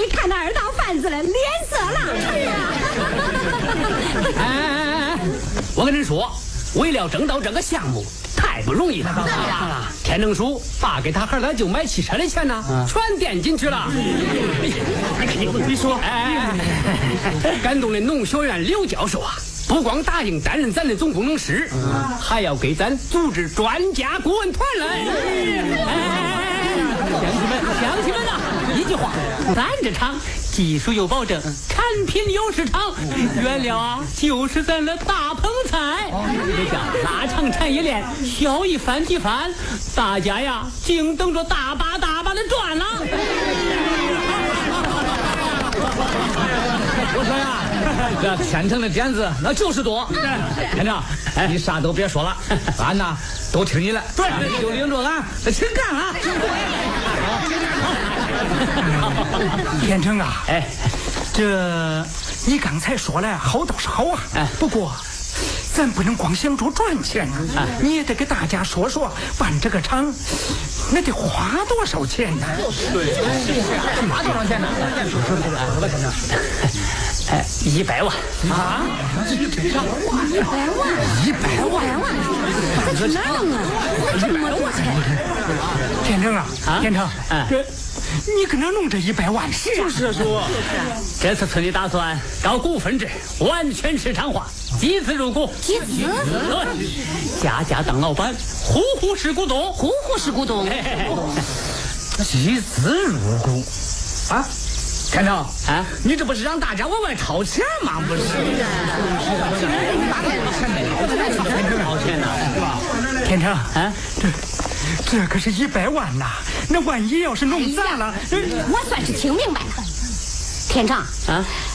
给看那二道贩子了，脸色了。 哎，我跟您说，为了争到这个项目，太不容易了。田正书爸给他儿子就买汽车的钱呢，全垫进去了。 你说， 感动的农学院刘教授啊，不光答应担任咱的总工程师，还要给咱组织专家顾问团来。乡亲们呐，一句话，咱这厂技术有保证，产品有市场，原料啊就是咱的大棚菜。这叫拉长产业链，效益翻几番，大家呀净等着大把大把的赚了。 我说呀，这天成的点子那就是多。田长，你啥都别说了，俺呐都听你的。对，你就领着俺去干啊！ 田成啊，这你刚才说了好倒是好啊，不过咱不能光想着赚钱啊，你也得给大家说说办这个厂那得花多少钱呢？ 对，花多少钱呢 ？100万啊！100万，这哪弄啊？这么多钱！ 田成啊，田成，你搁哪弄这100万？ 就是说， 这次村里打算搞股份制，完全市场化，集资入股。 集资？ 对，家当老板，户是股东。 户是股东。 集资入股啊！田成啊， 你这不是让大家往外掏钱吗？不是， 掏钱呢，是吧？ 田成啊，这可是100万呐！那万一要是弄砸了， 我算是听明白了，田长啊，